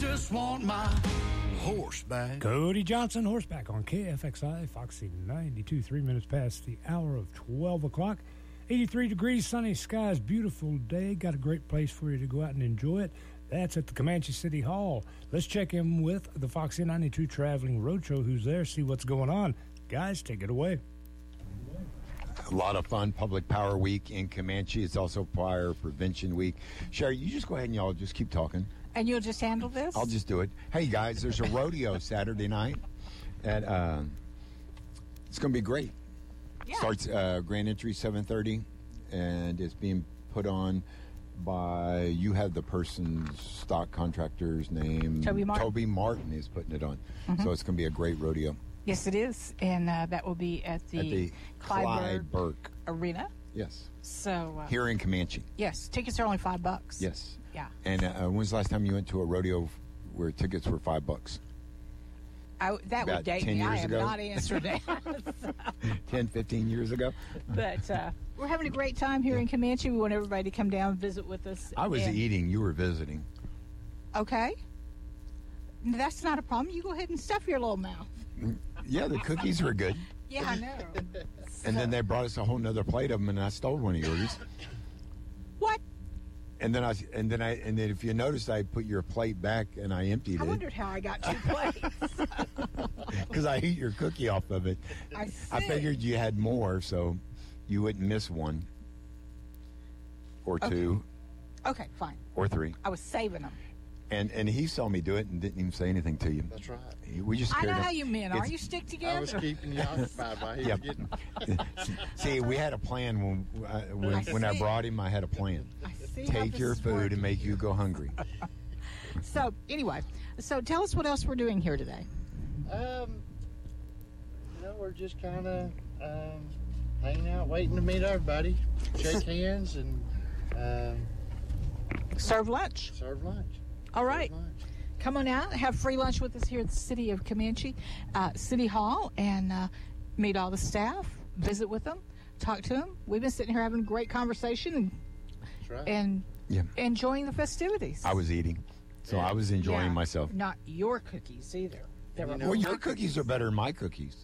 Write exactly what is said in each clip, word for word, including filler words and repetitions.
just want my horseback. Cody Johnson, horseback on K F X I, Foxy ninety-two, three minutes past the hour of twelve o'clock. eighty-three degrees, sunny skies, beautiful day. Got a great place for you to go out and enjoy it. That's at the Comanche City Hall. Let's check in with the Foxy ninety-two Traveling Roadshow. Who's there? See what's going on. Guys, take it away. A lot of fun. Public Power Week in Comanche. It's also Fire Prevention Week. Sherry, you just go ahead and y'all just keep talking. And you'll just handle this? I'll just do it. Hey, guys, there's a rodeo Saturday night. At uh, It's going to be great. Yeah. Starts uh, grand entry seven thirty, and it's being put on by, you have the person's stock contractor's name. Toby Martin. Toby Martin is putting it on. Mm-hmm. So it's going to be a great rodeo. Yes, it is. And uh, that will be at the, At the Clyde Clyde Burke. Arena. Yes. So, uh, Here in Comanche. yes, tickets are only five bucks. Yes. Yeah. And uh, when's the last time you went to a rodeo where tickets were five bucks? I, that About would date ten me. I years have ago? not answered that. ten, fifteen years ago? But uh, we're having a great time here in Comanche. We want everybody to come down and visit with us. I was and, eating. You were visiting. Okay. That's not a problem. You go ahead and stuff your little mouth. Yeah, the cookies were good. Yeah, I know. And then they brought us a whole nother plate of them, and I stole one of yours. What? And then I, and then I, and then if you noticed, I put your plate back and I emptied I it wondered how I got two plates. because I ate your cookie off of it. I I see. figured you had more, so you wouldn't miss one, or two, Okay, fine. or three. I was saving them. And and he saw me do it and didn't even say anything to you. That's right. He- We just I know scared him. how you men are. It's- You stick I together. was keeping you occupied while he Yep. was getting. See, we had a plan when I, when, I when I see. brought him. I had a plan. I see how Take this your is food working. and make you go hungry. So, anyway, so tell us what else we're doing here today. Um, you know, we're just kind of um, hanging out, waiting to meet everybody, shake hands, and um, Serve lunch. serve lunch. All right. Serve lunch. Come on out, have free lunch with us here at the City of Comanche uh, City Hall, and uh, meet all the staff, visit with them, talk to them. We've been sitting here having a great conversation and, That's right. and Yeah. enjoying the festivities. I was eating, so I was enjoying Yeah, myself. Not your cookies either. They You were know- Well, my your cookies are better than my cookies.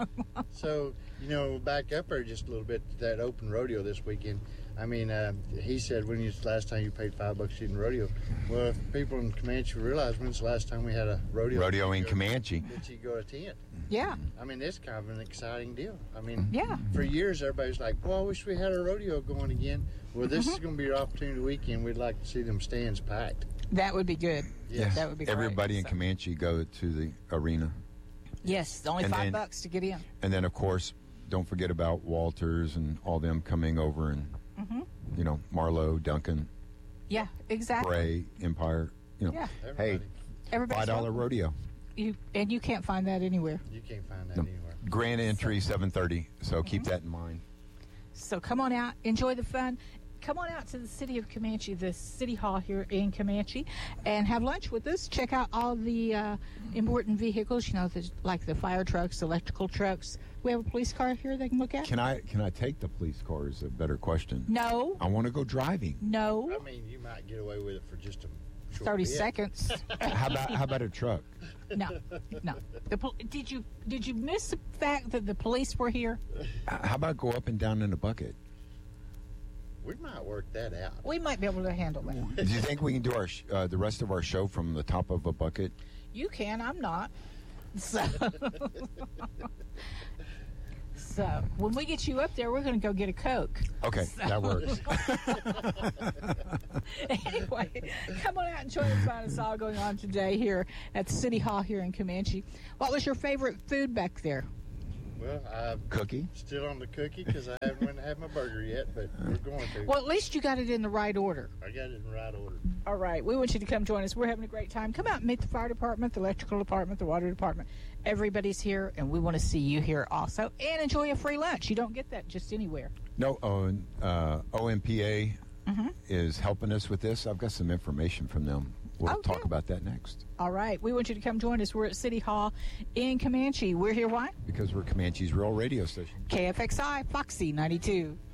So, you know, back up there just a little bit to that open rodeo this weekend. I mean, uh, he said, when was the last time you paid five bucks shooting rodeo? Well, if people in Comanche realize when's the last time we had a rodeo. Rodeo in that you go- Comanche. That you go attend. Yeah, I mean, it's kind of an exciting deal. I mean, yeah. for years, everybody's like, well, I wish we had a rodeo going again. Well, this is going to be your opportunity weekend. We'd like to see them stands packed. That would be good. Yes. That would be great. Everybody in So- Comanche go to the arena. Yes, it's only And five then- bucks to get in. And then, of course, don't forget about Walters and all them coming over and, Mm-hmm. you know, Marlowe, Duncan, Yeah, exactly. Bray, Empire. You know, Yeah, Everybody. hey, everybody's five dollar welcome. rodeo. You and you can't find that anywhere. You can't find that No. anywhere. Grand entry seven thirty. So keep Mm-hmm. that in mind. So come on out, enjoy the fun. Come on out to the City of Comanche, the City Hall here in Comanche, and have lunch with us. Check out all the uh, important vehicles, you know, the, like the fire trucks, electrical trucks. We have a police car here they can look at? Can I can I take the police car? Is a better question. No, I want to go driving. no, I mean, you might get away with it for just a short thirty bit. seconds. How about how about a truck? No, no. The, pol- did you did you miss the fact that the police were here? How about go up and down in a bucket? We might work that out. We might be able to handle that. Do you think we can do our sh- uh, the rest of our show from the top of a bucket? You can, I'm not. So, so when we get you up there, we're going to go get a Coke. Okay, that works. Anyway, come on out and join us on. It's all going on today here at the City Hall here in Comanche. What was your favorite food back there? Well, I'm Cookie. still on the cookie because I haven't went and had my burger yet, but we're going to. Well, at least you got it in the right order. I got it in the right order. All right. We want you to come join us. We're having a great time. Come out and meet the fire department, the electrical department, the water department. Everybody's here, and we want to see you here also. And enjoy a free lunch. You don't get that just anywhere. No, oh, and, uh, O M P A Mm-hmm. is helping us with this. I've got some information from them. We'll Oh, talk good. about that next All right. We want you to come join us. We're at City Hall in Comanche. We're here, why? because we're Comanche's real radio station. K F X I, Foxy ninety-two.